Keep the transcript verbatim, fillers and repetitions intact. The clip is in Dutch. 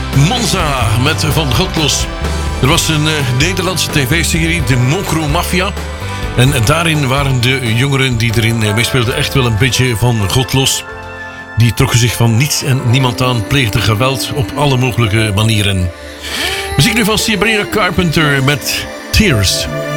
Monza met Van God Los. Er was een uh, Nederlandse tv-serie, de Mokro Mafia. En daarin waren de jongeren die erin uh, meespeelden echt wel een beetje van God los. Die trokken zich van niets en niemand aan, pleegden geweld op alle mogelijke manieren. Muziek nu van Sabrina Carpenter met Tears.